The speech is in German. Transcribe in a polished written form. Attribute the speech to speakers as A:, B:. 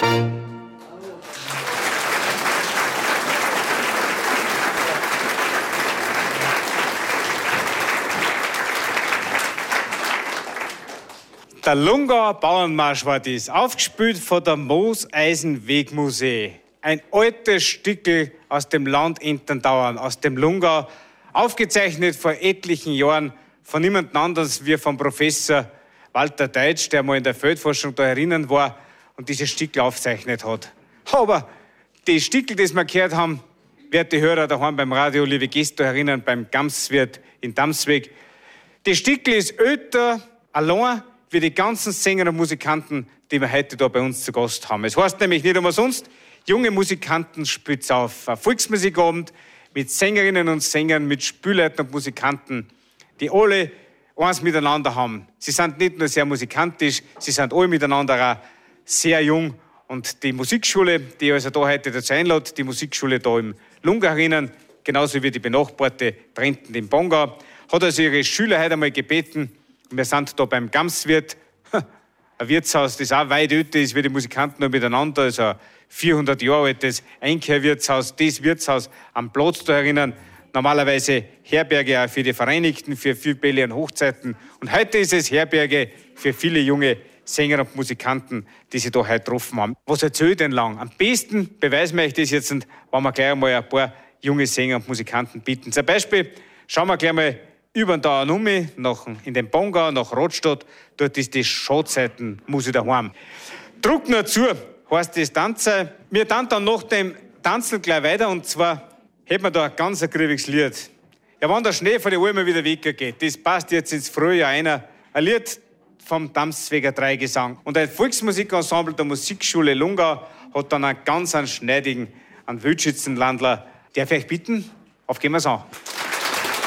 A: Der Lungauer Bauernmarsch war dies, aufgespielt von der Mooseisenwegmusee. Ein altes Stückel aus dem Land Entendauern, aus dem Lungau, aufgezeichnet vor etlichen Jahren von niemand anderes wie vom Professor Walter Deutsch, der mal in der Feldforschung da herinnen war und dieses Stückel aufgezeichnet hat. Aber die Stückel, das wir gehört haben, werte Hörer daheim beim Radio, liebe Gäste da herinnen, beim Gamswirt in Damsweg, das Stückel ist älter, allein, wie die ganzen Sänger und Musikanten, die wir heute da bei uns zu Gast haben. Es heißt nämlich nicht umsonst, junge Musikanten spitz auf. Ein Volksmusikabend mit Sängerinnen und Sängern, mit Spielleuten und Musikanten, die alle eins miteinander haben. Sie sind nicht nur sehr musikantisch, sie sind alle miteinander auch sehr jung. Und die Musikschule, die also da heute dazu einlädt, die Musikschule da im Lungau herinnen, genauso wie die benachbarte Trenten im Bongau, hat also ihre Schüler heute einmal gebeten. Wir sind da beim Gamswirt, ein Wirtshaus, das auch weit älter ist wie die Musikanten noch miteinander, also ein 400 Jahre altes Einkehrwirtshaus, das Wirtshaus am Platz da herinnen. Normalerweise Herberge auch für die Vereinigten, für viele Bälle und Hochzeiten. Und heute ist es Herberge für viele junge Sänger und Musikanten, die sich da heute getroffen haben. Was erzähle ich denn lang? Am besten beweisen wir euch das jetzt, wenn wir gleich einmal ein paar junge Sänger und Musikanten bitten. Zum Beispiel schauen wir gleich mal über den Dauern in den Bongau, nach Radstadt. Dort ist die Schadseitenmusik daheim. Druck nur zu, heißt das Tanzen. Wir tanzen dann nach dem Tanzen gleich weiter. Und zwar hätten wir da ein ganz grübiges Lied. Ja, wenn der Schnee von den Almen wieder weggeht, das passt jetzt ins Frühjahr ein Lied vom Damsweger Dreigesang. Und ein Volksmusikensemble der Musikschule Lungau hat dann einen ganz schneidigen, einen Wildschützenlandler. Darf ich euch bitten? Auf gehen wir's an.